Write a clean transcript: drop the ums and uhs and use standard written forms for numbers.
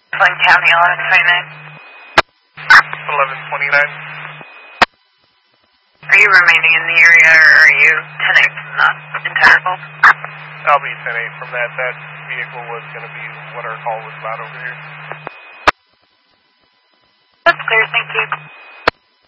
Flint County, 1129. 1129. Are you remaining in the area, or are you 10-8 from the entire call? I'll be 10-8 from that. That vehicle was going to be what our call was about over here. That's clear, thank you.